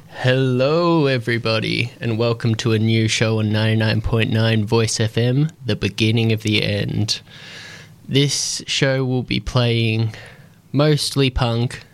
Hello, everybody, and welcome to a new show on 99.9 Voice FM, The Beginning of the End. This show will be playing mostly punk,